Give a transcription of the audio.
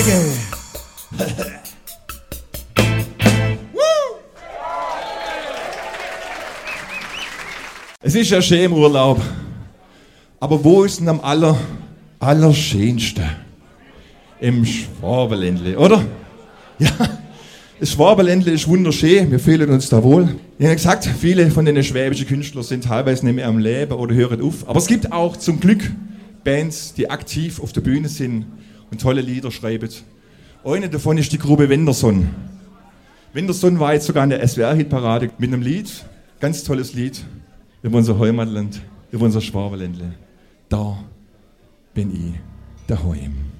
Es ist ja schön im Urlaub. Aber wo ist denn am allerschönsten? Im Schwabenländle, oder? Ja, das Schwabenländle ist wunderschön, wir fühlen uns da wohl. Ich habe gesagt, viele von den schwäbischen Künstlern sind teilweise nicht mehr am Leben oder hören auf. Aber es gibt auch zum Glück Bands, die aktiv auf der Bühne sind und tolle Lieder schreiben. Eine davon ist die Gruppe Wenderson. Wenderson war jetzt sogar in der SWR-Hitparade mit einem Lied, ganz tolles Lied, über unser Heimatland, über unser Schwabenländle. Da bin ich daheim.